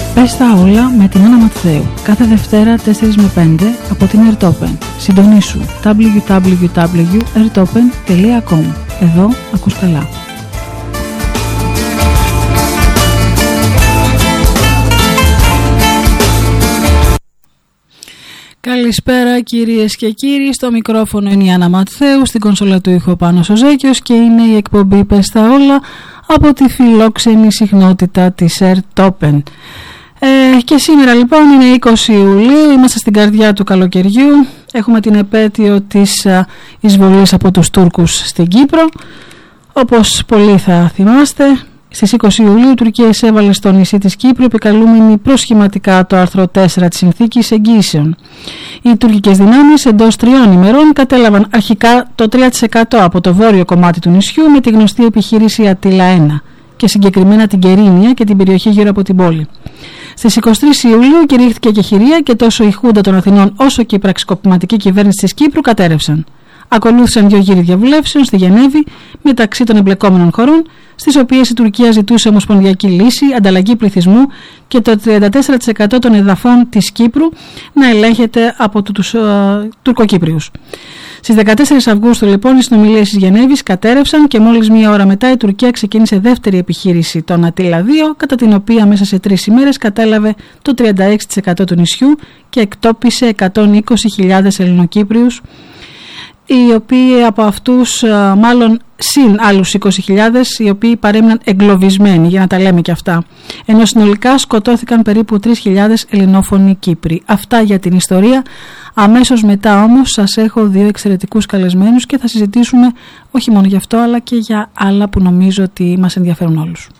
Πες τα όλα με την Άννα Ματθαίου. Κάθε Δευτέρα 4 με 5 από την Ερτόπεν. Συντονίσου www.ertopen.com. Εδώ ακούς καλά. Καλησπέρα κυρίες και κύριοι, στο μικρόφωνο είναι η Άννα Ματθαίου, στην κονσόλα του ήχου Πάνος ο Ζέκιος και είναι η εκπομπή Πες τα όλα από τη φιλόξενη συχνότητα της Ερτόπεν. Και σήμερα λοιπόν είναι 20 Ιουλίου, είμαστε στην καρδιά του καλοκαιριού, έχουμε την επέτειο της εισβολής από τους Τούρκους στην Κύπρο. Όπως πολλοί θα θυμάστε, στις 20 Ιουλίου η Τουρκία εισέβαλε στο νησί της Κύπρου επικαλούμενη προσχηματικά το άρθρο 4 της Συνθήκης Εγγύσεων. Οι τουρκικές δυνάμεις εντός 3 ημερών κατέλαβαν αρχικά το 3% από το βόρειο κομμάτι του νησιού με τη γνωστή επιχείρηση Αττίλα 1 και συγκεκριμένα την Κερίνια και την περιοχή γύρω από την πόλη. Στις 23 Ιουλίου κηρύχθηκε και χειρία και τόσο η Χούντα των Αθηνών όσο και η πραξικοπηματική κυβέρνηση της Κύπρου κατέρευσαν. Ακολούθησαν 2 γύροι διαβουλεύσεων στη Γενέβη μεταξύ των εμπλεκόμενων χωρών, στις οποίες η Τουρκία ζητούσε ομοσπονδιακή λύση, ανταλλαγή πληθυσμού και το 34% των εδαφών της Κύπρου να ελέγχεται από τους Τουρκοκύπριους. Στις 14 Αυγούστου λοιπόν οι συνομιλίες της Γενέβης κατέρευσαν και μόλις μία ώρα μετά η Τουρκία ξεκίνησε δεύτερη επιχείρηση των Αττίλα 2, κατά την οποία μέσα σε 3 ημέρες κατέλαβε το 36% του νησιού και εκτόπισε 120.000 Ελληνοκύπριους, οι οποίοι από αυτούς μάλλον συν άλλους 20.000 οι οποίοι παρέμειναν εγκλωβισμένοι, για να τα λέμε και αυτά, ενώ συνολικά σκοτώθηκαν περίπου 3.000 ελληνόφωνοι Κύπροι. Αυτά για την ιστορία. Αμέσως μετά όμως σας έχω 2 εξαιρετικούς καλεσμένους και θα συζητήσουμε όχι μόνο για αυτό αλλά και για άλλα που νομίζω ότι μας ενδιαφέρουν όλους.